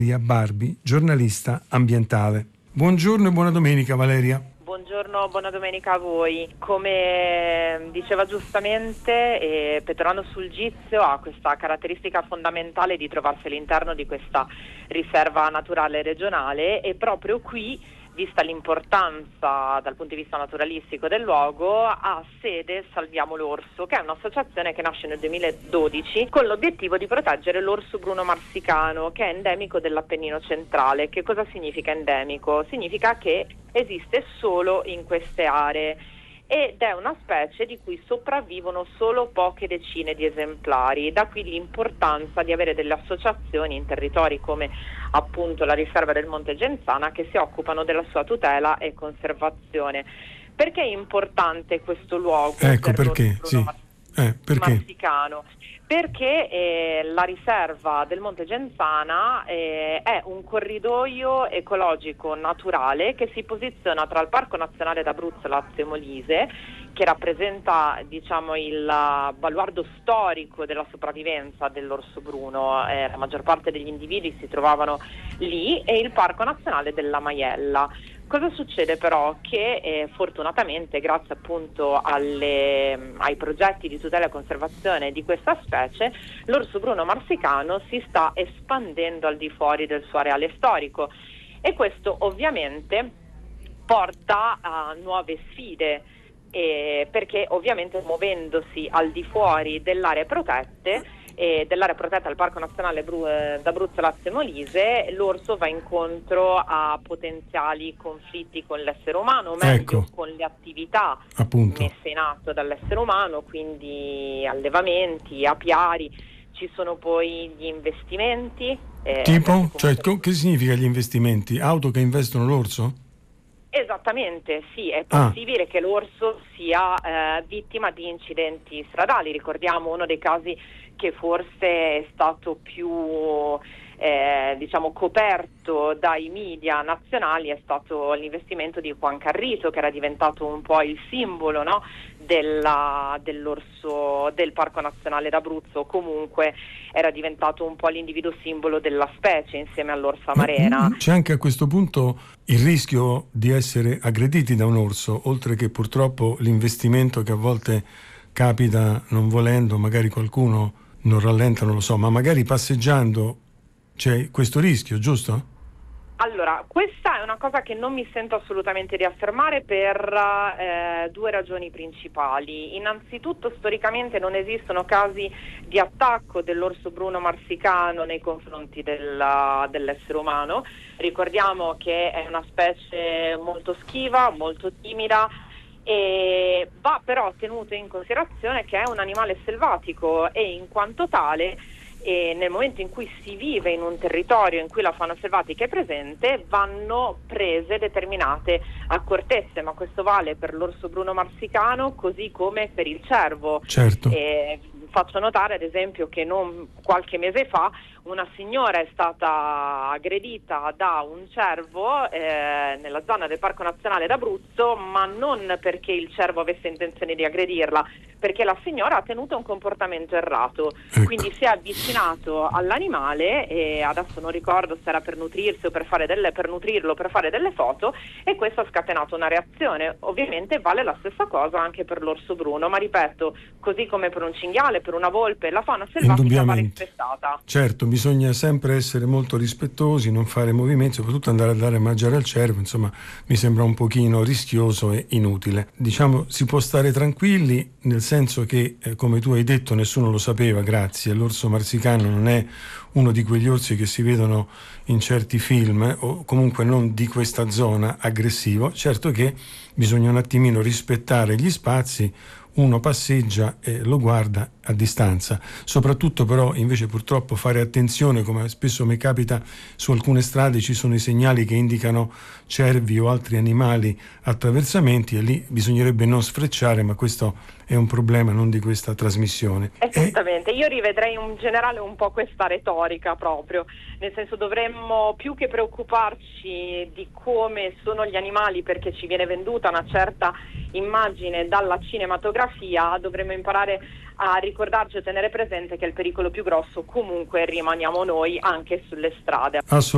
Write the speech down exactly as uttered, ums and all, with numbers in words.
Valeria Barbi, giornalista ambientale. Buongiorno e buona domenica, Valeria. Buongiorno, buona domenica a voi. Come diceva giustamente, eh, Petrolano sul Gizio ha questa caratteristica fondamentale di trovarsi all'interno di questa riserva naturale regionale e proprio qui, vista l'importanza dal punto di vista naturalistico del luogo, ha sede Salviamo l'Orso, che è un'associazione che nasce nel duemiladodici con l'obiettivo di proteggere l'orso bruno marsicano, che è endemico dell'Appennino centrale. Che cosa significa endemico? Significa che esiste solo in queste aree ed è una specie di cui sopravvivono solo poche decine di esemplari. Da qui l'importanza di avere delle associazioni in territori come appunto la riserva del Monte Genzana che si occupano della sua tutela e conservazione. Perché è importante questo luogo? Ecco per perché, l'orso sì. Eh, perché? marsicano? Perché eh, la riserva del Monte Genzana eh, è un corridoio ecologico naturale che si posiziona tra il Parco Nazionale d'Abruzzo, Lazio e Molise, che rappresenta, diciamo, il baluardo storico della sopravvivenza dell'orso bruno. Eh, la maggior parte degli individui si trovavano lì, e il Parco Nazionale della Maiella. Cosa succede però? Che eh, fortunatamente, grazie appunto alle, ai progetti di tutela e conservazione di questa specie, l'orso bruno marsicano si sta espandendo al di fuori del suo areale storico, e questo ovviamente porta a nuove sfide, eh, perché ovviamente muovendosi al di fuori delle aree protette e dell'area protetta del Parco Nazionale Bru- d'Abruzzo, Lazio e Molise, l'orso va incontro a potenziali conflitti con l'essere umano, o meglio Ecco. con le attività Appunto. messe in atto dall'essere umano, quindi allevamenti, apiari. Ci sono poi gli investimenti. Eh, Tipo? Cioè, comunque... co- che significa gli investimenti? Auto che investono l'orso? Esattamente, sì, è Ah. possibile che l'orso sia eh, vittima di incidenti stradali. Ricordiamo uno dei casi che forse è stato più eh, diciamo coperto dai media nazionali, è stato l'investimento di Juan Carrito, che era diventato un po' il simbolo, no, della, dell'orso del Parco Nazionale d'Abruzzo. Comunque era diventato un po' l'individuo simbolo della specie insieme all'orsa marena. Ma, c'è anche a questo punto il rischio di essere aggrediti da un orso, oltre che purtroppo l'investimento che a volte capita non volendo, magari qualcuno non rallenta, non lo so, ma magari passeggiando c'è questo rischio, giusto? Allora, questa è una cosa che non mi sento assolutamente di affermare per eh, due ragioni principali. Innanzitutto, storicamente non esistono casi di attacco dell'orso bruno marsicano nei confronti della, dell'essere umano. Ricordiamo che è una specie molto schiva, molto timida, e va però tenuto in considerazione che è un animale selvatico, e in quanto tale, e nel momento in cui si vive in un territorio in cui la fauna selvatica è presente, vanno prese determinate accortezze, ma questo vale per l'orso bruno marsicano così come per il cervo. Certo. E faccio notare ad esempio che non qualche mese fa una signora è stata aggredita da un cervo eh, nella zona del Parco Nazionale d'Abruzzo, ma non perché il cervo avesse intenzione di aggredirla, perché la signora ha tenuto un comportamento errato. Ecco. Quindi si è avvicinato all'animale, e adesso non ricordo se era per nutrirsi o per fare delle, per nutrirlo, per fare delle foto, e questo ha scatenato una reazione. Ovviamente vale la stessa cosa anche per l'orso bruno, ma ripeto, così come per un cinghiale, per una volpe, la fauna selvatica va rispettata. Certo, bisogna sempre essere molto rispettosi, non fare movimenti, soprattutto andare a dare a mangiare al cervo, insomma, mi sembra un pochino rischioso e inutile. Diciamo, si può stare tranquilli, nel senso che, eh, come tu hai detto, nessuno lo sapeva, grazie, l'orso marsicano non è uno di quegli orsi che si vedono in certi film, eh, o comunque non di questa zona, aggressivo. Certo che bisogna un attimino rispettare gli spazi, uno passeggia e lo guarda a distanza, soprattutto però invece purtroppo fare attenzione, come spesso mi capita su alcune strade ci sono i segnali che indicano cervi o altri animali attraversamenti, e lì bisognerebbe non sfrecciare, ma questo è un problema non di questa trasmissione. Esattamente, io rivedrei in generale un po' questa retorica proprio, nel senso dovremmo più che preoccuparci di come sono gli animali perché ci viene venduta una certa immagine dalla cinematografia, dovremmo imparare a ricordarci e tenere presente che il pericolo più grosso comunque rimaniamo noi anche sulle strade. Assolutamente.